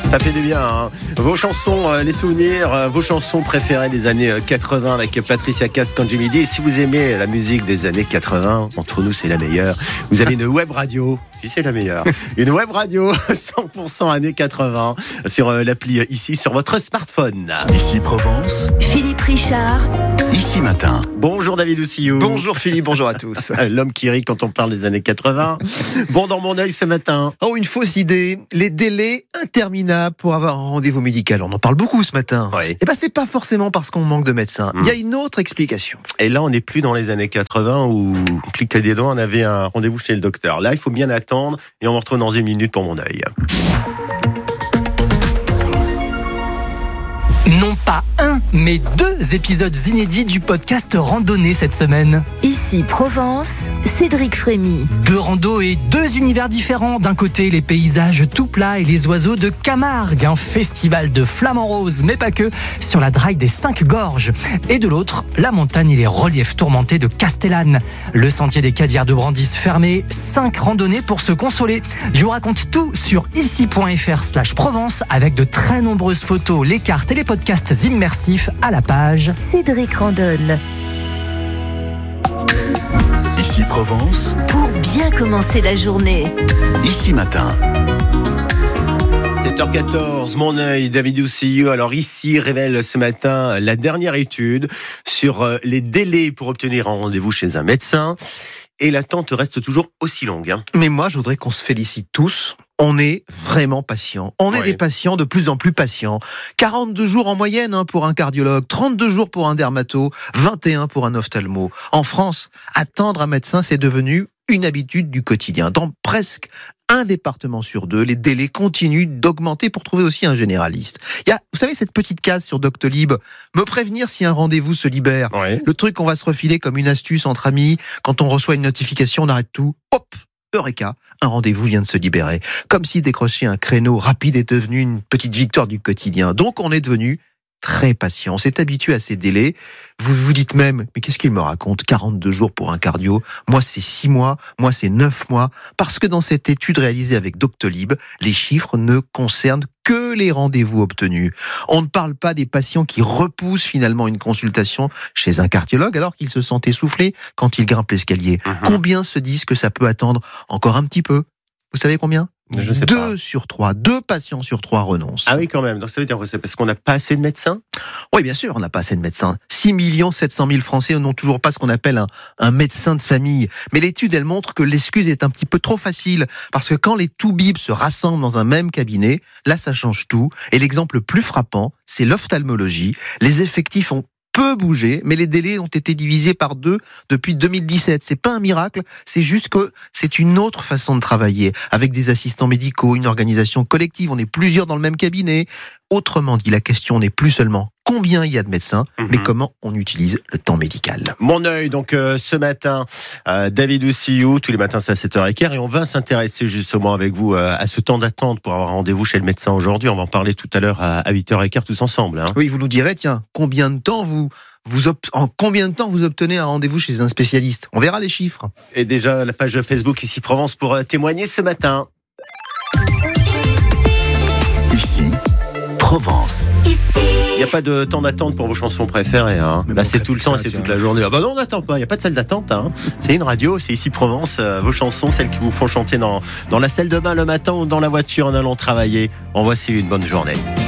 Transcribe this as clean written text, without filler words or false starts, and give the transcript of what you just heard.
Ça fait du bien, hein. Vos chansons, les souvenirs, vos chansons préférées des années 80 avec Patricia Cass, quand Jimmy dit. Si vous aimez la musique des années 80, entre nous c'est la meilleure. Vous avez une web radio. Si c'est la meilleure. Une web radio 100% années 80 sur l'appli ici sur votre smartphone. Ici Provence. Philippe Richard. Ici Matin. Bonjour David Oussillou. Bonjour Philippe, bonjour à tous. L'homme qui rit quand on parle des années 80. Bon, dans mon œil ce matin. Oh, une fausse idée. Les délais interminables pour avoir un rendez-vous médical. On en parle beaucoup ce matin. Oui. Et c'est pas forcément parce qu'on manque de médecins. Il y a une autre explication. Et là, on n'est plus dans les années 80 où on cliquait des doigts, on avait un rendez-vous chez le docteur. Là, il faut bien attendre et on va retrouver dans une minute pour mon œil. Non pas un, mais 2 épisodes inédits du podcast Randonnée cette semaine. Ici Provence, Cédric Frémy. 2 randos et 2 univers différents. D'un côté, les paysages tout plats et les oiseaux de Camargue, un festival de flamants roses, mais pas que, sur la draille des 5 gorges. Et de l'autre, la montagne et les reliefs tourmentés de Castellane. Le sentier des Cadières de Brandis fermé, 5 randonnées pour se consoler. Je vous raconte tout sur ici.fr/Provence avec de très nombreuses photos, les cartes et les podcasts immersifs à la page Cédric Randonne. Ici Provence. Pour bien commencer la journée. Ici Matin. 7h14, mon œil, David Oussillou. Alors ici, révèle ce matin la dernière étude sur les délais pour obtenir un rendez-vous chez un médecin. Et l'attente reste toujours aussi longue. Mais moi, je voudrais qu'on se félicite tous. On est vraiment patients. On est des patients de plus en plus patients. 42 jours en moyenne pour un cardiologue, 32 jours pour un dermato, 21 pour un ophtalmo. En France, attendre un médecin, c'est devenu une habitude du quotidien. Dans presque un département sur 2, les délais continuent d'augmenter pour trouver aussi un généraliste. Il y a, vous savez, cette petite case sur Doctolib, me prévenir si un rendez-vous se libère. Ouais. Le truc qu'on va se refiler comme une astuce entre amis, quand on reçoit une notification, on arrête tout, hop, Eureka, un rendez-vous vient de se libérer. Comme si décrocher un créneau rapide est devenu une petite victoire du quotidien. Donc on est devenu très patient, on s'est habitué à ces délais. Vous vous dites même, mais qu'est-ce qu'il me raconte ? 42 jours pour un cardio, moi c'est 6 mois, moi c'est 9 mois. Parce que dans cette étude réalisée avec Doctolib, les chiffres ne concernent que les rendez-vous obtenus. On ne parle pas des patients qui repoussent finalement une consultation chez un cardiologue alors qu'ils se sentent essoufflés quand ils grimpent l'escalier. Combien se disent que ça peut attendre encore un petit peu ? Vous savez combien ? Je sais pas. 2 patients sur 3 renoncent. Ah oui, quand même. Donc ça veut dire que c'est parce qu'on n'a pas assez de médecins ? Oui, bien sûr, on n'a pas assez de médecins. 6 700 000 Français n'ont toujours pas ce qu'on appelle un médecin de famille. Mais l'étude, elle montre que l'excuse est un petit peu trop facile. Parce que quand les toubibs se rassemblent dans un même cabinet, là, ça change tout. Et l'exemple le plus frappant, c'est l'ophtalmologie. Les effectifs ont peu bougé, mais les délais ont été divisés par 2 depuis 2017. C'est pas un miracle, c'est juste que c'est une autre façon de travailler, avec des assistants médicaux, une organisation collective, on est plusieurs dans le même cabinet. Autrement dit, la question n'est plus seulement combien il y a de médecins, mais comment on utilise le temps médical. Mon œil, donc ce matin, David Oussillou, tous les matins c'est à 7h15, et on va s'intéresser justement avec vous à ce temps d'attente pour avoir rendez-vous chez le médecin aujourd'hui. On va en parler tout à l'heure à 8h15 tous ensemble. Oui, vous nous direz, tiens, combien de temps en combien de temps vous obtenez un rendez-vous chez un spécialiste ? On verra les chiffres. Et déjà la page Facebook Ici Provence pour témoigner ce matin. Ici Provence. Il n'y a pas de temps d'attente pour vos chansons préférées. Hein. Là, c'est tout le temps et c'est toute la journée. Ah bah non, on n'attend pas. Il n'y a pas de salle d'attente. Hein. C'est une radio, c'est Ici Provence. Vos chansons, celles qui vous font chanter dans la salle de bain le matin ou dans la voiture en allant travailler. En voici une bonne journée.